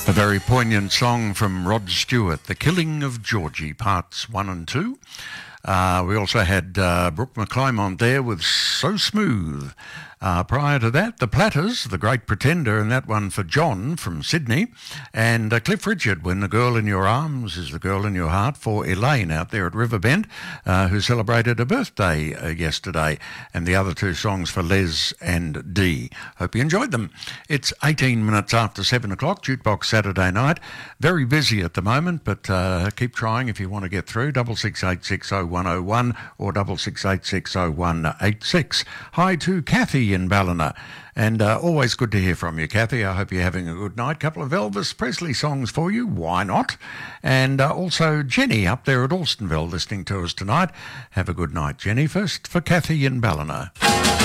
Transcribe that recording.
A very poignant song from Rod Stewart, The Killing of Georgie, parts 1 and 2. We also had Brooke McClymont there with So Smooth. Prior to that, The Platters, The Great Pretender, and that one for John from Sydney. And Cliff Richard, When the Girl in Your Arms is the Girl in Your Heart, for Elaine out there at Riverbend, who celebrated a birthday yesterday. And the other two songs for Les and Dee. Hope you enjoyed them. It's 18 minutes after 7 o'clock, Jukebox Saturday night. Very busy at the moment, but keep trying if you want to get through. 66860101 or 66860186. Hi to Kathy in Ballina. And always good to hear from you, Kathy. I hope you're having a good night. Couple of Elvis Presley songs for you. Why not? And also Jenny up there at Alstonville listening to us tonight. Have a good night, Jenny. First for Kathy in Ballina.